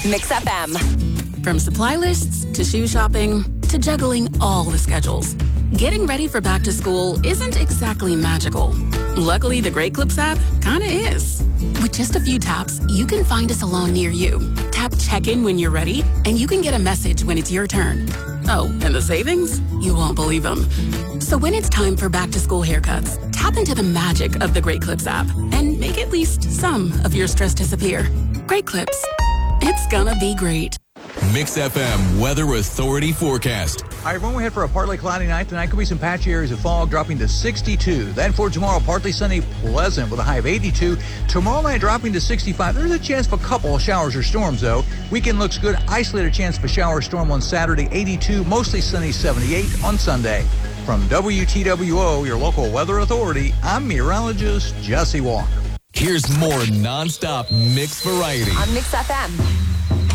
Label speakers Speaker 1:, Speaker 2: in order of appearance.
Speaker 1: Mix FM.
Speaker 2: From supply lists to shoe shopping to juggling all the schedules, getting ready for back to school isn't exactly magical. Luckily, the Great Clips app kinda is. With just a few taps, you can find a salon near you. Tap check-in when you're ready, and you can get a message when it's your turn. Oh, and the savings? You won't believe them. So when it's time for back-to-school haircuts, tap into the magic of the Great Clips app and make at least some of your stress disappear. Great Clips. It's gonna be great.
Speaker 3: Mix FM Weather Authority forecast.
Speaker 4: All right, everyone, we're headed for a partly cloudy night. Tonight could be some patchy areas of fog, dropping to 62. Then for tomorrow, partly sunny, pleasant with a high of 82. Tomorrow night dropping to 65. There's a chance of a couple of showers or storms, though. Weekend looks good. Isolated chance of a shower or storm on Saturday, 82. Mostly sunny, 78 on Sunday. From WTWO, your local weather authority, I'm meteorologist Jesse Walker.
Speaker 3: Here's more nonstop mix variety
Speaker 1: On Mix FM.